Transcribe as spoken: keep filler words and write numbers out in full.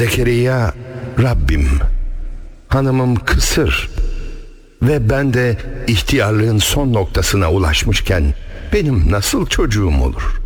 Zekeriya, Rabbim, hanımım kısır ve ben de ihtiyarlığın son noktasına ulaşmışken benim nasıl çocuğum olur?